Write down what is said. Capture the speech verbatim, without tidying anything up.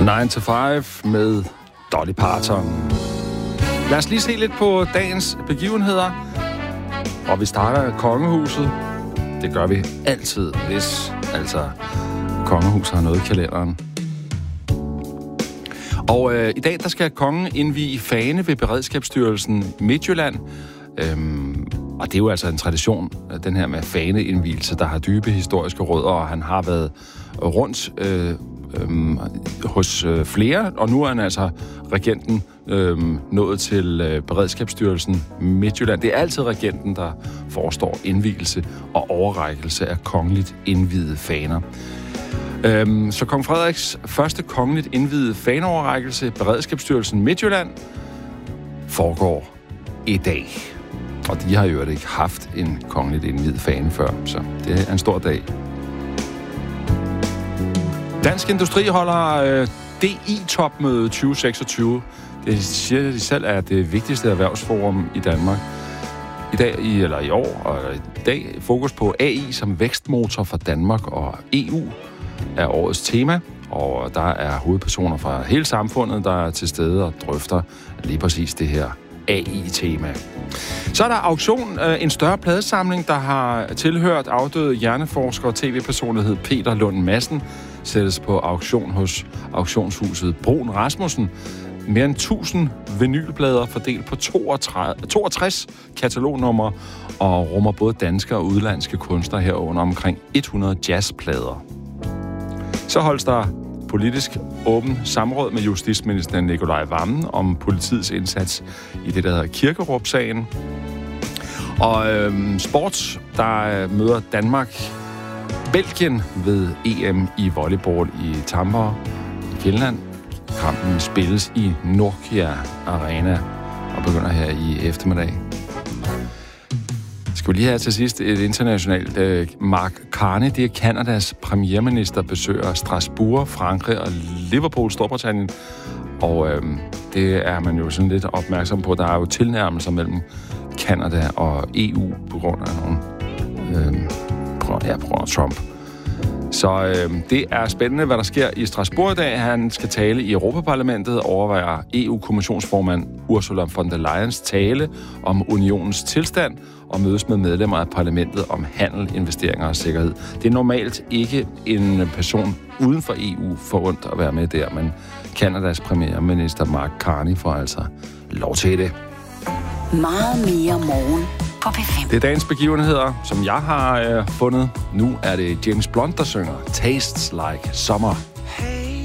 nine to five med Dolly Parton. Lad os lige se lidt på dagens begivenheder. Og vi starter kongehuset. Det gør vi altid, hvis altså kongehuset har noget i kalenderen. Og øh, i dag der skal kongen indvie fane ved Beredskabsstyrelsen Midtjylland. Øhm, og det er jo altså en tradition, den her med faneindvielse, der har dybe historiske rødder, og han har været rundt øh, øh, hos øh, flere, og nu er han altså regenten øh, nået til øh, Beredskabsstyrelsen Midtjylland. Det er altid regenten, der forestår indvielse og overrækkelse af kongeligt indviede faner. Øhm, så kong Frederiks første kongeligt indviede faneoverrækkelse, Beredskabsstyrelsen Midtjylland, foregår i dag. Og de har jo ikke haft en kongeligt indviet fane før, så det er en stor dag. Dansk Industri holder øh, D I-topmøde tyve seksogtyve. Det siger de selv er det vigtigste erhvervsforum i Danmark. I dag, i, eller i år, og i dag fokus på A I som vækstmotor for Danmark, og E U er årets tema. Og der er hovedpersoner fra hele samfundet, der er til stede og drøfter lige præcis det her A I-tema. Så er der auktion, en større pladesamling, der har tilhørt afdøde hjerneforsker og tv-personlighed Peter Lund Madsen, sættes på auktion hos auktionshuset Brun Rasmussen. Mere end tusind vinylplader fordelt på toogtres katalognumre og rummer både danske og udlandske kunstnere herunder omkring hundrede jazzplader. Så holdes der politisk åben samråd med justitsminister Nicolai Wammen om politiets indsats i det, der hedder Kirkerup-sagen. Og øhm, sports, der møder Danmark Belgien ved E M i volleyball i Tampere i Finland. Kampen spilles i Nokia Arena og begynder her i eftermiddag. Skal vi lige have til sidst et internationalt. Uh, Mark Carney, det er Kanadas premierminister, besøger Strasbourg, Frankrig og Liverpool, Storbritannien. Og uh, det er man jo sådan lidt opmærksom på. Der er jo tilnærmelser mellem Kanada og E U på grund af nogle, uh, på, ja, på grund af Trump. Så øh, det er spændende, hvad der sker i Strasbourg i dag. Han skal tale i Europaparlamentet, overvejer E U-kommissionsformand Ursula von der Leyens tale om unionens tilstand og mødes med medlemmer af parlamentet om handel, investeringer og sikkerhed. Det er normalt ikke en person uden for E U forundt at være med der, men Kanadas premierminister Mark Carney får altså lov til det. Meget mere morgen på P fem. Det er dagens begivenheder, som jeg har øh, fundet. Nu er det James Blunt, der synger Tastes Like Summer.